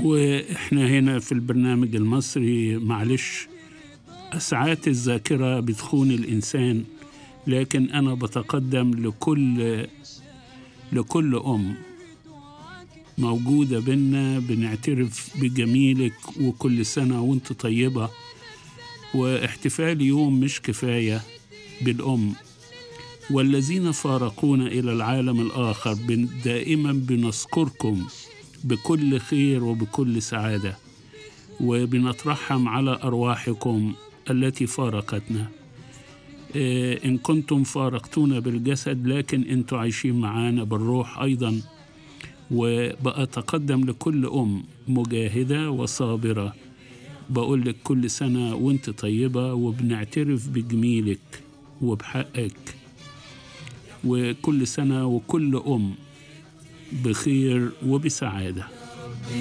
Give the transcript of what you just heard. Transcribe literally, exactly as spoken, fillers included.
وإحنا هنا في البرنامج المصري معلش ساعات الذاكرة بتخون الإنسان، لكن أنا بتقدم لكل لكل أم موجودة بينا، بنعترف بجميلك وكل سنة وانت طيبة. واحتفال يوم مش كفاية بالأم، والذين فارقونا إلى العالم الآخر دائما بنذكركم بكل خير وبكل سعادة، وبنترحم على أرواحكم التي فارقتنا. إن كنتم فارقتونا بالجسد لكن أنتم عايشين معانا بالروح أيضا. وبأتقدم لكل أم مجاهدة وصابرة، بقول لك كل سنة وانت طيبة، وبنعترف بجميلك وبحقك، وكل سنة وكل أم بخير وبسعادة.